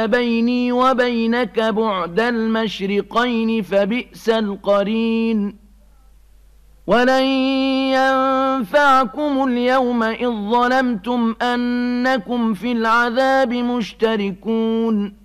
بيني وبينك بعد المشرقين فبئس القرين ولن ينفعكم اليوم إذ ظلمتم أنكم في العذاب مشتركون